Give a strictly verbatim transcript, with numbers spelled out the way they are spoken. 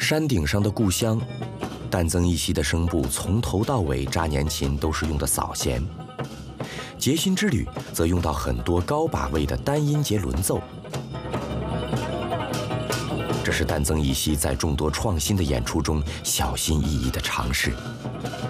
山顶上的故乡，淡增一息的声部从头到尾扎年琴都是用的扫弦，结心之旅则用到很多高把位的单音节轮奏。这是淡增一息在众多创新的演出中小心翼翼的尝试。